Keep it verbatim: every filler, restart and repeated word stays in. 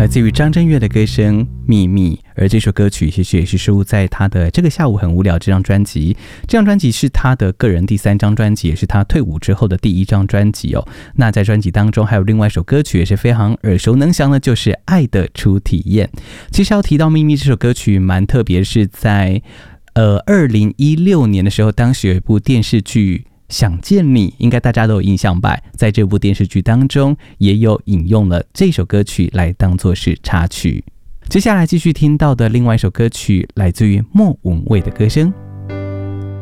来自于张震岳的歌声《秘密》，而这首歌曲其实也是收录在他的《这个下午很无聊》这张专辑。这张专辑是他的个人第三张专辑，也是他退伍之后的第一张专辑哦。那在专辑当中还有另外一首歌曲也是非常耳熟能详的，就是《爱的初体验》。其实要提到《秘密》这首歌曲蛮特别，是在呃二零一六年的时候，当时有一部电视剧想见你，应该大家都有印象吧。在这部电视剧当中也有引用了这首歌曲来当作是插曲。接下来继续听到的另外一首歌曲来自于莫文蔚的歌声。